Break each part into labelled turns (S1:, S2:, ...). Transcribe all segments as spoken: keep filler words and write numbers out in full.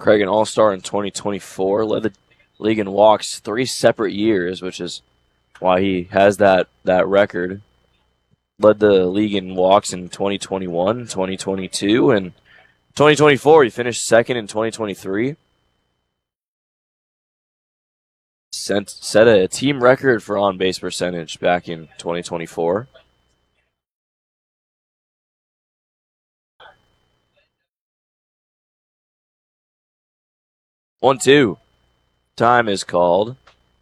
S1: Craig, an all-star in twenty twenty-four, led the league in walks three separate years, which is why he has that, that record. Led the league in walks in twenty twenty-one, twenty twenty-two, and twenty twenty-four. He finished second in twenty twenty-three. Sent, set a team record for on-base percentage back in twenty twenty-four. one two. Time is called.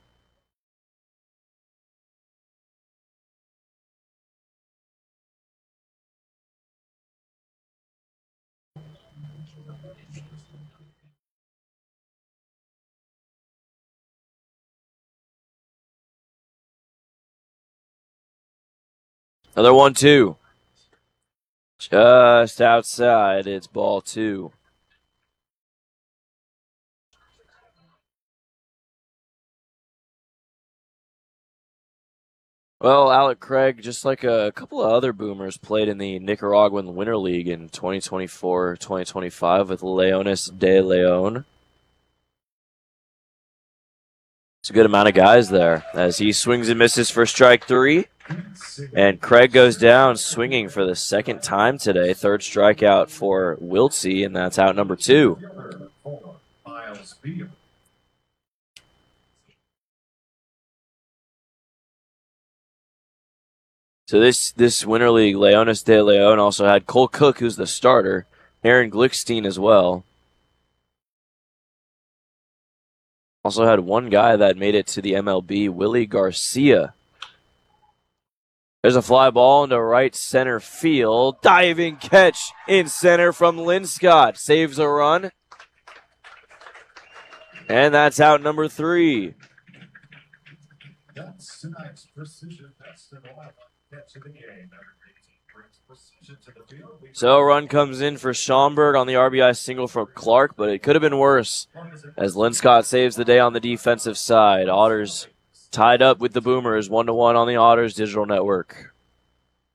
S1: Another one two. Just outside. It's ball two. Well, Alec Craig, just like a couple of other boomers, played in the Nicaraguan Winter League in twenty twenty-four twenty twenty-five with Leonis de Leon. It's a good amount of guys there as he swings and misses for strike three. And Craig goes down swinging for the second time today. Third strikeout for Wiltsey, and that's out number two. So this, this Winter League, Leonis de Leon also had Cole Cook, who's the starter, Aaron Glickstein as well. Also had one guy that made it to the M L B, Willie Garcia. There's a fly ball into right center field. Diving catch in center from Linscott. Saves a run. And that's out number three. That's tonight's precision best of all. So a run comes in for Schaumburg on the R B I single from Clark, but it could have been worse as Linscott saves the day on the defensive side. Otters tied up with the Boomers, one to one on the Otters Digital Network.